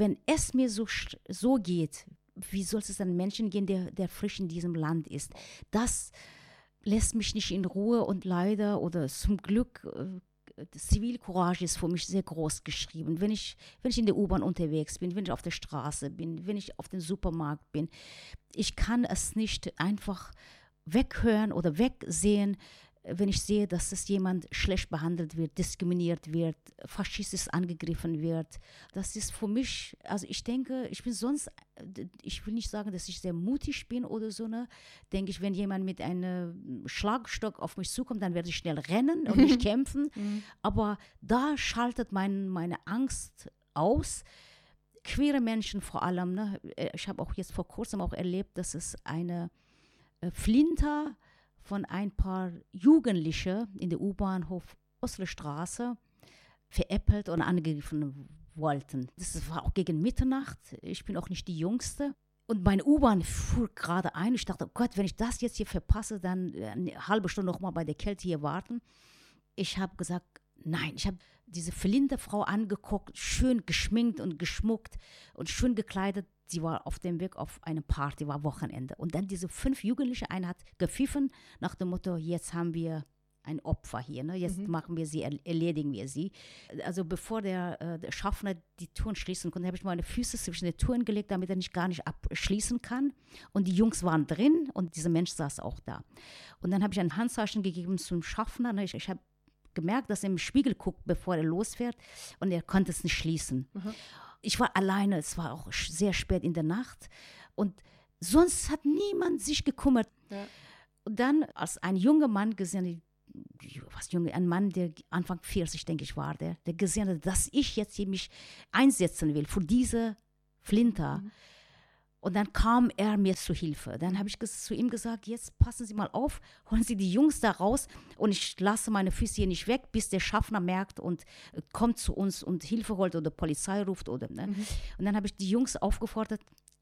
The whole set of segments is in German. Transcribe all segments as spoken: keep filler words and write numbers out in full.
wenn es mir so, so geht, wie soll es einem Menschen gehen, der, der frisch in diesem Land ist? Das lässt mich nicht in Ruhe und leider oder zum Glück, äh, Zivilcourage ist für mich sehr groß geschrieben. Wenn ich, wenn ich in der U-Bahn unterwegs bin, wenn ich auf der Straße bin, wenn ich auf dem Supermarkt bin, ich kann es nicht einfach weghören oder wegsehen, wenn ich sehe, dass es jemand schlecht behandelt wird, diskriminiert wird, faschistisch angegriffen wird. Das ist für mich, also ich denke, ich bin sonst, ich will nicht sagen, dass ich sehr mutig bin oder so, ne? Denke ich, wenn jemand mit einem Schlagstock auf mich zukommt, dann werde ich schnell rennen und nicht kämpfen. Mhm. Aber da schaltet mein, meine Angst aus. Queere Menschen vor allem, ne? Ich habe auch jetzt vor kurzem auch erlebt, dass es eine äh, Flinter von ein paar Jugendlichen in der U-Bahnhof Oslerstraße veräppelt und angegriffen wollten. Das war auch gegen Mitternacht. Ich bin auch nicht die Jüngste. Und meine U-Bahn fuhr gerade ein. Ich dachte, oh Gott, wenn ich das jetzt hier verpasse, dann eine halbe Stunde noch mal bei der Kälte hier warten. Ich habe gesagt, nein. Ich habe diese verlinte Frau angeguckt, schön geschminkt und geschmuckt und schön gekleidet. Sie war auf dem Weg auf eine Party, war Wochenende. Und dann diese fünf Jugendliche, einer hat gepfiffen nach dem Motto, jetzt haben wir ein Opfer hier, ne? Jetzt mhm. machen wir sie, erledigen wir sie. Also bevor der, äh, der Schaffner die Türen schließen konnte, habe ich meine Füße zwischen die Türen gelegt, damit er nicht gar nicht abschließen kann. Und die Jungs waren drin und dieser Mensch saß auch da. Und dann habe ich ein Handzeichen gegeben zum Schaffner. Ne? Ich, ich habe gemerkt, dass er im Spiegel guckt, bevor er losfährt, und er konnte es nicht schließen. Mhm. Ich war alleine, es war auch sehr spät in der Nacht und sonst hat niemand sich gekümmert. Ja. Und dann, als ein junger Mann gesehen, was junge, ein Mann, der Anfang vierzig, denke ich, war der, der gesehen hat, dass ich jetzt hier mich einsetzen will für diese Flinter. Mhm. Und dann kam er mir zu Hilfe. Dann habe ich zu ihm gesagt, jetzt passen Sie mal auf, holen Sie die Jungs da raus und ich lasse meine Füße hier nicht weg, bis der Schaffner merkt und kommt zu uns und Hilfe holt oder Polizei ruft. Oder, ne? Mhm. Und dann habe ich die Jungs aufgefordert,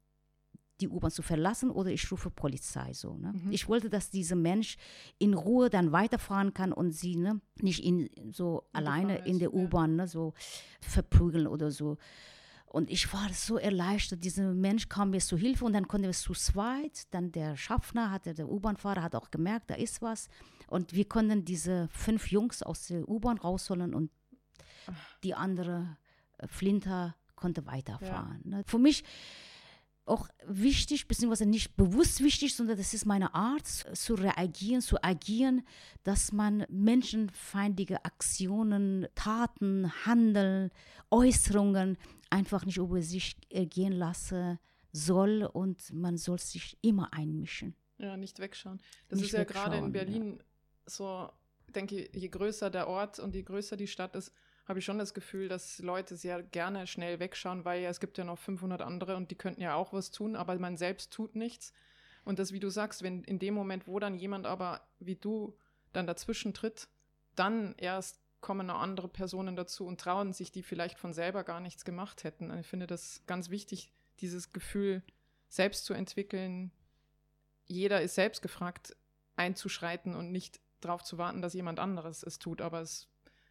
die U-Bahn zu verlassen oder ich rufe Polizei. So, ne? Mhm. Ich wollte, dass dieser Mensch in Ruhe dann weiterfahren kann und sie ne, nicht in, so in alleine in der U-Bahn ne, so verprügeln oder so. Und ich war so erleichtert, dieser Mensch kam mir zu Hilfe und dann konnten wir es zu zweit, dann der Schaffner, hatte, der U-Bahn-Fahrer hat auch gemerkt, da ist was. Und wir konnten diese fünf Jungs aus der U-Bahn rausholen und die andere äh, Flinter konnte weiterfahren. Ja. Ne? Für mich auch wichtig, beziehungsweise nicht bewusst wichtig, sondern das ist meine Art, zu reagieren, zu agieren, dass man menschenfeindliche Aktionen, Taten, Handeln, Äußerungen einfach nicht über sich ergehen lassen soll und man soll sich immer einmischen. Ja, nicht wegschauen. Das nicht ist ja gerade in Berlin ja. so, denke ich, je größer der Ort und je größer die Stadt ist, habe ich schon das Gefühl, dass Leute sehr gerne schnell wegschauen, weil ja, es gibt ja noch fünfhundert andere und die könnten ja auch was tun, aber man selbst tut nichts. Und das, wie du sagst, wenn in dem Moment, wo dann jemand aber wie du dann dazwischen tritt, dann erst kommen noch andere Personen dazu und trauen sich, die vielleicht von selber gar nichts gemacht hätten. Und ich finde das ganz wichtig, dieses Gefühl selbst zu entwickeln. Jeder ist selbst gefragt, einzuschreiten und nicht darauf zu warten, dass jemand anderes es tut, aber es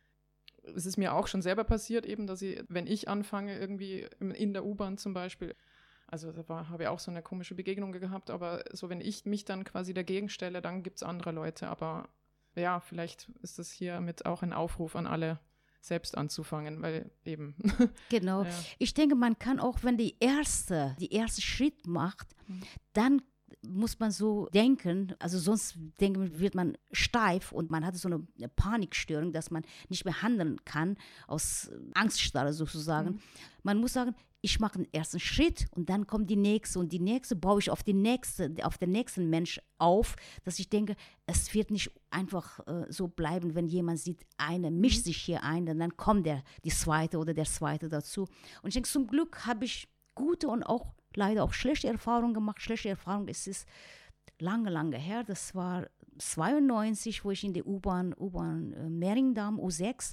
Es ist mir auch schon selber passiert, eben, dass ich, wenn ich anfange, irgendwie in der U-Bahn zum Beispiel, also da habe ich auch so eine komische Begegnung gehabt, aber so, wenn ich mich dann quasi dagegen stelle, dann gibt es andere Leute. Aber ja, vielleicht ist das hiermit auch ein Aufruf an alle, selbst anzufangen, weil eben. Genau. Ja. Ich denke, man kann auch, wenn die erste, die erste Schritt macht, mhm. dann muss man so denken, also sonst denke, wird man steif und man hat so eine Panikstörung, dass man nicht mehr handeln kann, aus Angststarre sozusagen. Mhm. Man muss sagen, ich mache den ersten Schritt und dann kommt die nächste und die nächste baue ich auf die nächste, auf den nächsten Mensch auf, dass ich denke, es wird nicht einfach äh, so bleiben, wenn jemand sieht, eine mischt sich hier ein, und dann kommt der, die zweite oder der zweite dazu. Und ich denke, zum Glück habe ich gute und auch leider auch schlechte Erfahrungen gemacht. Schlechte Erfahrungen, es ist lange, lange her. Das war zweiundneunzig, wo ich in der U-Bahn, U-Bahn äh, Mehringdamm, U sechs,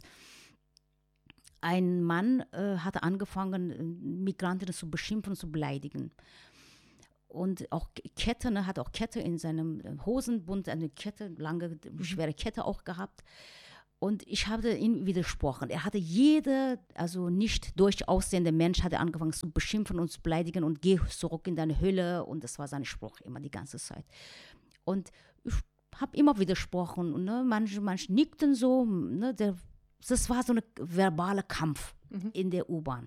ein Mann äh, hatte angefangen, Migrantinnen zu beschimpfen, zu beleidigen. Und auch Kette, ne, hat auch Kette in seinem Hosenbund, eine Kette, lange, schwere Kette auch gehabt. Und ich habe ihm widersprochen. Er hatte jede, also nicht durchaussehende Mensch, hatte angefangen zu beschimpfen und zu beleidigen und geh zurück in deine Höhle. Und das war sein Spruch immer die ganze Zeit. Und ich habe immer widersprochen. Und, ne, manche, manche nickten so. Ne, der, das war so ein verbaler Kampf mhm. in der U-Bahn.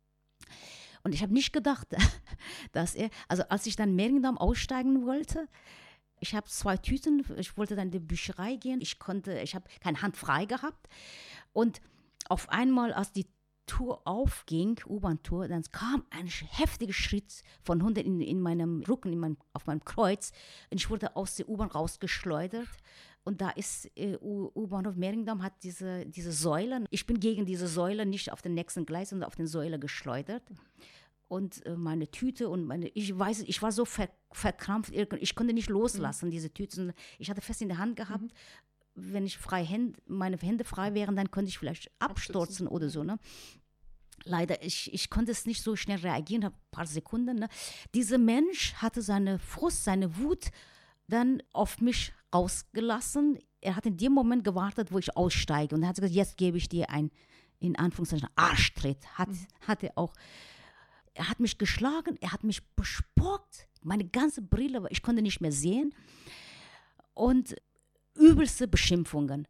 Und ich habe nicht gedacht, dass er, also als ich dann Mehringdamm aussteigen wollte, ich habe zwei Tüten, ich wollte dann in die Bücherei gehen, ich konnte, ich habe keine Hand frei gehabt und auf einmal, als die Tür aufging, U-Bahn-Tour, dann kam ein heftiger Schritt von Hunden in, in meinem Rücken, in meinem, auf meinem Kreuz und ich wurde aus der U-Bahn rausgeschleudert und da ist äh, U-Bahnhof Mehringdamm hat diese, diese Säule, ich bin gegen diese Säule, nicht auf den nächsten Gleis, sondern auf den Säule geschleudert. Und äh, meine Tüte und meine, ich weiß, ich war so ver, verkrampft, ich konnte nicht loslassen, mhm. diese Tüte. Ich hatte fest in der Hand gehabt, mhm. wenn ich frei Hände, meine Hände frei wären, dann könnte ich vielleicht abstürzen oder so. Ne? Leider, ich, ich konnte es nicht so schnell reagieren, habe ein paar Sekunden. Ne? Dieser Mensch hatte seine Frust, seine Wut dann auf mich rausgelassen. Er hat in dem Moment gewartet, wo ich aussteige. Und er hat gesagt, jetzt gebe ich dir ein, in Anführungszeichen, Arschtritt. Hat, mhm. hat er auch. Er hat mich geschlagen, er hat mich bespuckt, meine ganze Brille, ich konnte nicht mehr sehen und übelste Beschimpfungen.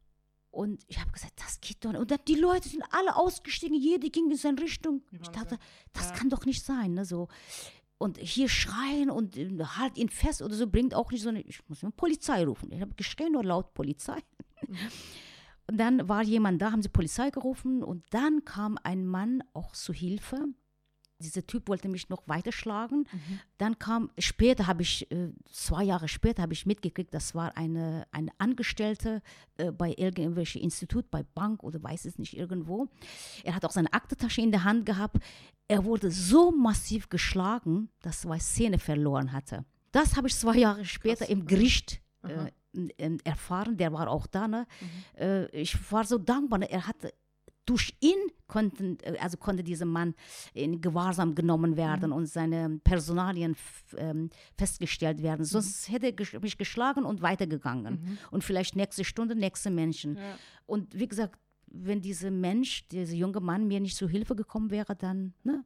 Und ich habe gesagt, das geht doch nicht. Und dann die Leute sind alle ausgestiegen, jeder ging in seine Richtung. Ich dachte, das ja. kann doch nicht sein. Ne, so. Und hier schreien und halt ihn fest oder so bringt auch nicht so eine, ich muss eine Polizei rufen. Ich habe geschrien, nur laut Polizei. Mhm. Und dann war jemand da, haben sie Polizei gerufen und dann kam ein Mann auch zu Hilfe. Dieser Typ wollte mich noch weiter schlagen. Mhm. Dann kam, später habe ich, äh, zwei Jahre später habe ich mitgekriegt, das war eine, eine Angestellte äh, bei irgendwelchem Institut, bei Bank oder weiß es nicht, irgendwo. Er hat auch seine Aktentasche in der Hand gehabt. Er wurde so massiv geschlagen, dass er Zähne verloren hatte. Das habe ich zwei Jahre später Krass. im Gericht äh, erfahren. Der war auch da. Ne? Mhm. Äh, ich war so dankbar. Er hatte Durch ihn konnten, also konnte dieser Mann in Gewahrsam genommen werden mhm. und seine Personalien f- ähm, festgestellt werden. Sonst mhm. hätte er gesch- mich geschlagen und weitergegangen. Mhm. Und vielleicht nächste Stunde, nächste Menschen. Ja. Und wie gesagt, wenn dieser Mensch, dieser junge Mann mir nicht zu Hilfe gekommen wäre, dann, ne?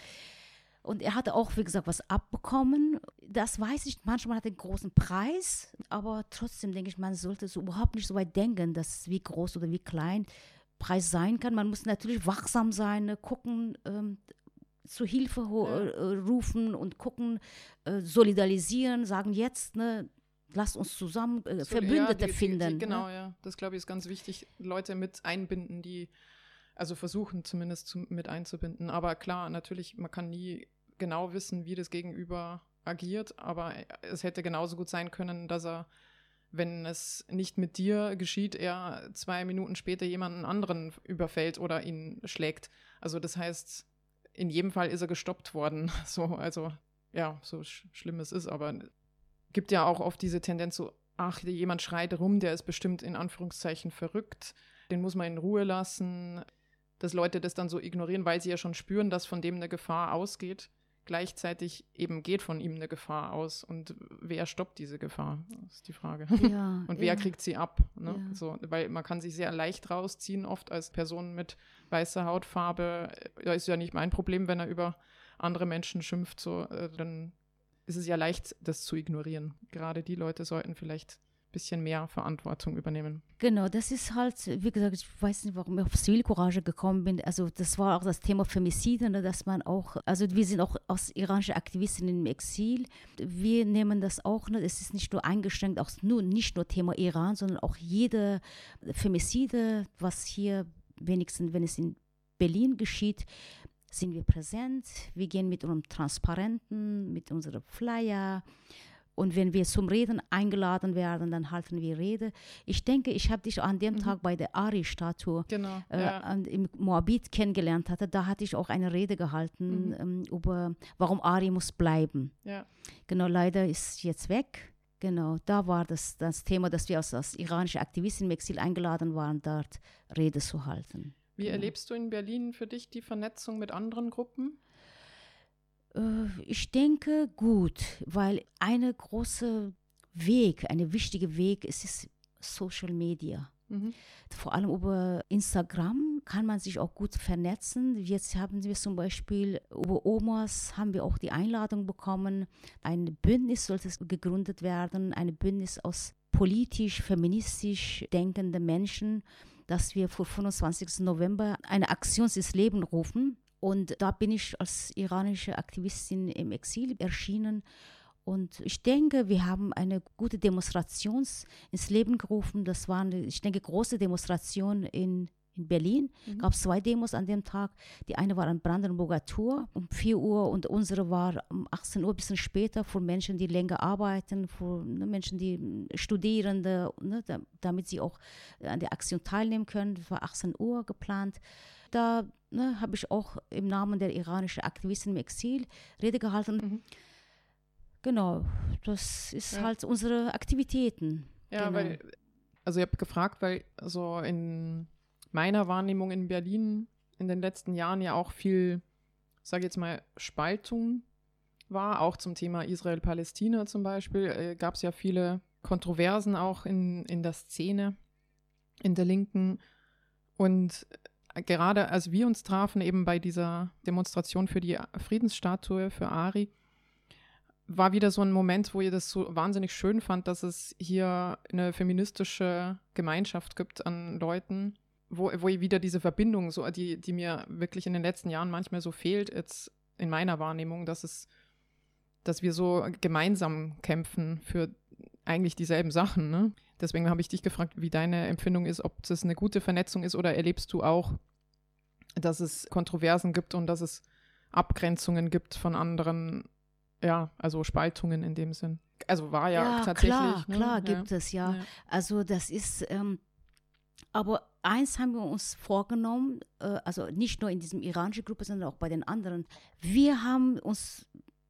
Und er hatte auch, wie gesagt, was abbekommen. Das weiß ich, manchmal hat er einen großen Preis, aber trotzdem denke ich, man sollte so überhaupt nicht so weit denken, dass wie groß oder wie klein Preis sein kann. Man muss natürlich wachsam sein, ne, gucken, ähm, zu Hilfe ho- ja. äh, rufen und gucken, äh, solidarisieren, sagen jetzt, ne, lasst uns zusammen äh, so, Verbündete ja, die, finden. Die, die, genau, ne? ja. Das, glaube ich, ist ganz wichtig, Leute mit einbinden, die, also versuchen zumindest zu, mit einzubinden. Aber klar, natürlich, man kann nie genau wissen, wie das Gegenüber agiert, aber es hätte genauso gut sein können, dass er, wenn es nicht mit dir geschieht, er zwei Minuten später jemanden anderen überfällt oder ihn schlägt. Also das heißt, in jedem Fall ist er gestoppt worden. So, also ja, so sch- schlimm es ist, aber gibt ja auch oft diese Tendenz so, ach, jemand schreit rum, der ist bestimmt in Anführungszeichen verrückt, den muss man in Ruhe lassen, dass Leute das dann so ignorieren, weil sie ja schon spüren, dass von dem eine Gefahr ausgeht. Gleichzeitig eben geht von ihm eine Gefahr aus. Und wer stoppt diese Gefahr? Das ist die Frage. Ja, und wer ja. kriegt sie ab? Ne? Ja. So, weil man kann sich sehr leicht rausziehen, oft als Person mit weißer Hautfarbe. Da ist ja nicht mein Problem, wenn er über andere Menschen schimpft. So, äh, dann ist es ja leicht, das zu ignorieren. Gerade die Leute sollten vielleicht ein bisschen mehr Verantwortung übernehmen. Genau, das ist halt, wie gesagt, ich weiß nicht, warum ich auf Zivilcourage gekommen bin. Also das war auch das Thema Femizide, ne, dass man auch, also wir sind auch aus iranischen Aktivistinnen im Exil. Wir nehmen das auch, ne, es ist nicht nur eingeschränkt, auch nur, nicht nur Thema Iran, sondern auch jede Femizide, was hier wenigstens, wenn es in Berlin geschieht, sind wir präsent. Wir gehen mit unserem Transparenten, mit unserem Flyer. Und wenn wir zum Reden eingeladen werden, dann halten wir Rede. Ich denke, ich habe dich an dem mhm. Tag bei der Ari-Statue genau, äh, ja. an, im Moabit kennengelernt hatte. Da hatte ich auch eine Rede gehalten mhm. ähm, über, warum Ari muss bleiben. Ja. Genau, leider ist jetzt weg. Genau, da war das, das Thema, dass wir als, als iranische Aktivisten im Exil eingeladen waren, dort Rede zu halten. Wie genau. erlebst du in Berlin für dich die Vernetzung mit anderen Gruppen? Ich denke gut, weil eine große Weg, eine wichtige Weg ist, ist Social Media. Mhm. Vor allem über Instagram kann man sich auch gut vernetzen. Jetzt haben wir zum Beispiel über Omas haben wir auch die Einladung bekommen. Ein Bündnis sollte gegründet werden, ein Bündnis aus politisch, feministisch denkenden Menschen, dass wir vor fünfundzwanzigsten November eine Aktion ins Leben rufen. Und da bin ich als iranische Aktivistin im Exil erschienen. Und ich denke, wir haben eine gute Demonstration ins Leben gerufen. Das war eine, ich denke, große Demonstration in, in Berlin. Es Mhm. gab zwei Demos an dem Tag. Die eine war an Brandenburger Tor um vier Uhr und unsere war um achtzehn Uhr, ein bisschen später, für Menschen, die länger arbeiten, für ne, Menschen, die Studierende, ne, da, damit sie auch an der Aktion teilnehmen können. Das war achtzehn Uhr geplant. Da ne, habe ich auch im Namen der iranischen Aktivisten im Exil Rede gehalten. Mhm. Genau, das ist Ja. halt unsere Aktivitäten. Ja, Genau. weil, also ich habe gefragt, weil so in meiner Wahrnehmung in Berlin in den letzten Jahren ja auch viel, sage ich jetzt mal, Spaltung war, auch zum Thema Israel-Palästina zum Beispiel, äh, gab es ja viele Kontroversen auch in, in der Szene, in der Linken. Und gerade als wir uns trafen, eben bei dieser Demonstration für die Friedensstatue für Ari, war wieder so ein Moment, wo ich das so wahnsinnig schön fand, dass es hier eine feministische Gemeinschaft gibt an Leuten, wo, wo ich wieder diese Verbindung, so, die, die mir wirklich in den letzten Jahren manchmal so fehlt, jetzt in meiner Wahrnehmung, dass es, dass wir so gemeinsam kämpfen für eigentlich dieselben Sachen. Ne? Deswegen habe ich dich gefragt, wie deine Empfindung ist, ob das eine gute Vernetzung ist oder erlebst du auch, dass es Kontroversen gibt und dass es Abgrenzungen gibt von anderen. Ja, also Spaltungen in dem Sinn. Also war ja, ja tatsächlich. klar, ne? klar ja. gibt es, ja. Ja. Also das ist, ähm, aber eins haben wir uns vorgenommen, äh, also nicht nur in diesem iranischen Gruppe, sondern auch bei den anderen. Wir haben uns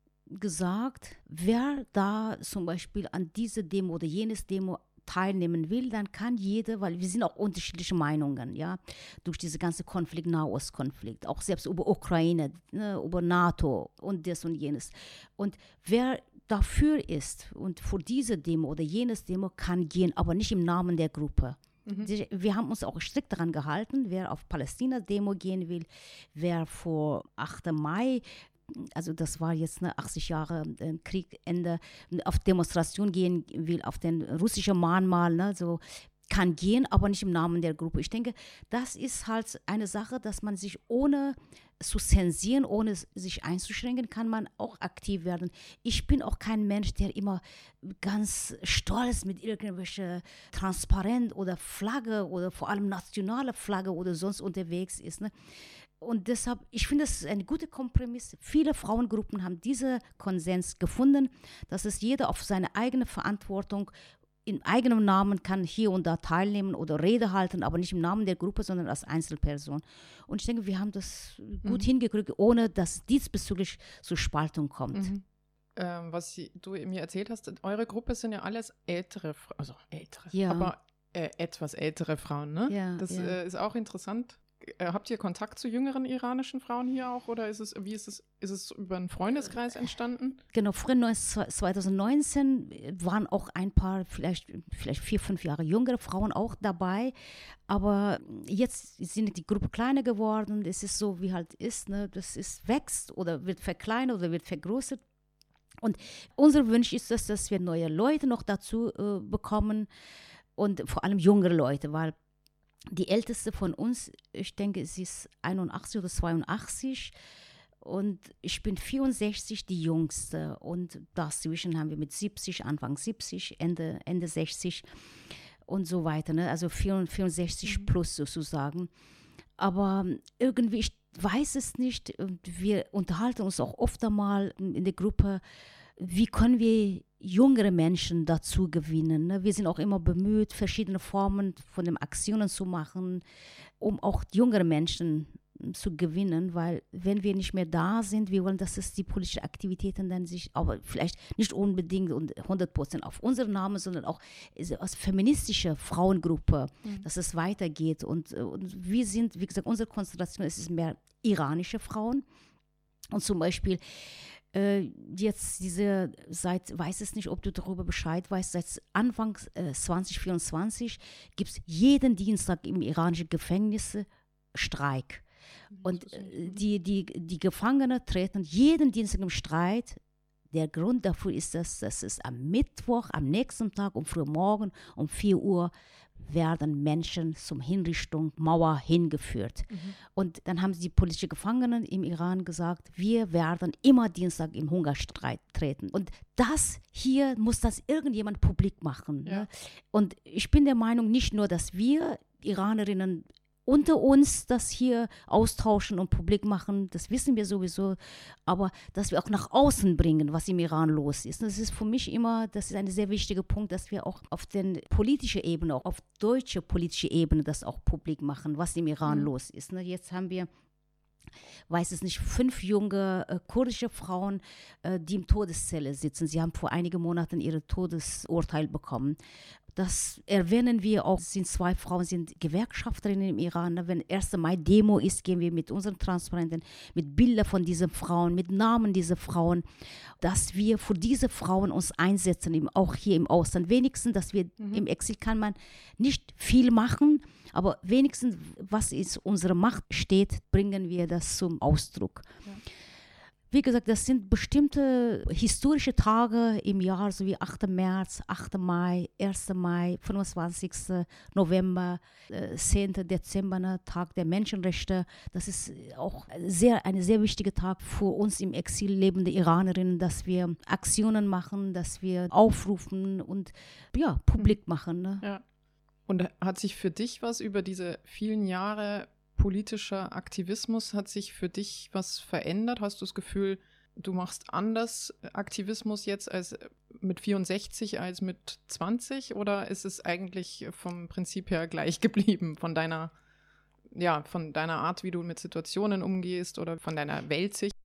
gesagt, wer da zum Beispiel an diese Demo oder jenes Demo teilnehmen will, dann kann jeder, weil wir sind auch unterschiedliche Meinungen, ja, durch diese ganze Konflikt, Nahostkonflikt, auch selbst über Ukraine, ne, über NATO und das und jenes. Und wer dafür ist und für diese Demo oder jenes Demo kann gehen, aber nicht im Namen der Gruppe. Mhm. Wir haben uns auch strikt daran gehalten, wer auf Palästina-Demo gehen will, wer vor achten Mai, also das war jetzt ne, achtzig Jahre äh, Kriegende, auf Demonstration gehen will, auf den russischen Mahnmal, ne, so kann gehen, aber nicht im Namen der Gruppe. Ich denke, das ist halt eine Sache, dass man sich ohne zu zensieren, ohne sich einzuschränken, kann man auch aktiv werden. Ich bin auch kein Mensch, der immer ganz stolz mit irgendwelcher Transparent oder Flagge oder vor allem nationale Flagge oder sonst unterwegs ist, ne. Und deshalb, ich finde, es ist ein guter Kompromiss. Viele Frauengruppen haben diesen Konsens gefunden, dass es jeder auf seine eigene Verantwortung in eigenem Namen kann hier und da teilnehmen oder Rede halten, aber nicht im Namen der Gruppe, sondern als Einzelperson. Und ich denke, wir haben das gut Mhm. hingekriegt, ohne dass diesbezüglich zur Spaltung kommt. Mhm. Ähm, was sie, du mir erzählt hast, eure Gruppe sind ja alles ältere Frauen, also ältere, Ja. aber äh, etwas ältere Frauen, ne? Ja, das ja. Äh, ist auch interessant. Äh, habt ihr Kontakt zu jüngeren iranischen Frauen hier auch oder ist es, wie ist es, ist es über einen Freundeskreis entstanden? Genau, früher zwanzig neunzehn waren auch ein paar, vielleicht, vielleicht vier, fünf Jahre jüngere Frauen auch dabei. Aber jetzt sind die Gruppe kleiner geworden. Es ist so, wie halt ist. Ne? Das ist, wächst oder wird verkleinert oder wird vergrößert. Und unser Wunsch ist es, dass wir neue Leute noch dazu äh, bekommen und vor allem jüngere Leute, weil die älteste von uns, ich denke, sie ist einundachtzig oder zweiundachtzig und ich bin vierundsechzig, die jüngste. Und dazwischen haben wir mit siebzig, Anfang siebzig, Ende, Ende sechzig und so weiter. Ne? Also vierundsechzig Mhm. plus sozusagen. Aber irgendwie, ich weiß es nicht, wir unterhalten uns auch oft einmal in der Gruppe, wie können wir jüngere Menschen dazu gewinnen. Ne? Wir sind auch immer bemüht, verschiedene Formen von den Aktionen zu machen, um auch jüngere Menschen zu gewinnen, weil wenn wir nicht mehr da sind, wir wollen, dass es die politischen Aktivitäten dann sich, aber vielleicht nicht unbedingt und hundert Prozent auf unseren Namen, sondern auch als feministische Frauengruppe, Mhm. dass es weitergeht. Und, und wir sind, wie gesagt, unsere Konzentration ist mehr iranische Frauen. Und zum Beispiel äh, jetzt diese, seit, weiß es nicht, ob du darüber Bescheid weißt, seit Anfang äh, zwanzig vierundzwanzig gibt es jeden Dienstag im iranischen Gefängnis Streik. Und äh, die, die, die Gefangenen treten jeden Dienstag im Streit. Der Grund dafür ist, dass, dass es am Mittwoch, am nächsten Tag um früh morgen um vier Uhr werden Menschen zum Hinrichtung Mauer hingeführt. Mhm. Und dann haben die politischen Gefangenen im Iran gesagt, wir werden immer Dienstag im Hungerstreik treten. Und das hier muss das irgendjemand publik machen. Ja. Ne? Und ich bin der Meinung, nicht nur, dass wir Iranerinnen unter uns das hier austauschen und publik machen, das wissen wir sowieso, aber dass wir auch nach außen bringen, was im Iran los ist. Das ist für mich immer, das ist ein sehr wichtiger Punkt, dass wir auch auf der politischen Ebene, auch auf deutscher politischer Ebene das auch publik machen, was im Iran mhm. los ist. Jetzt haben wir, weiß es nicht, fünf junge äh, kurdische Frauen, äh, die im Todeszelle sitzen. Sie haben vor einigen Monaten ihr Todesurteil bekommen. Das erwähnen wir auch, sind zwei Frauen, sind Gewerkschafterinnen im Iran. Wenn erster Mai-Demo ist, gehen wir mit unseren Transparenten, mit Bildern von diesen Frauen, mit Namen dieser Frauen, dass wir für diese Frauen uns einsetzen, auch hier im Ausland. Wenigstens, dass wir mhm. im Exil kann man nicht viel machen, aber wenigstens, was in unserer Macht steht, bringen wir das zum Ausdruck. Ja. Wie gesagt, das sind bestimmte historische Tage im Jahr, so wie achter März, achter Mai, erster Mai, fünfundzwanzigster November, äh, zehnter Dezember, ne, Tag der Menschenrechte. Das ist auch sehr, ein sehr wichtiger Tag für uns im Exil lebende Iranerinnen, dass wir Aktionen machen, dass wir aufrufen und ja, publik machen. Ne? Ja. Und hat sich für dich was über diese vielen Jahre politischer Aktivismus, hat sich für dich was verändert? Hast du das Gefühl, du machst anders Aktivismus jetzt als mit vierundsechzig als mit zwanzig? Oder ist es eigentlich vom Prinzip her gleich geblieben, von deiner, ja, von deiner Art, wie du mit Situationen umgehst oder von deiner Weltsicht?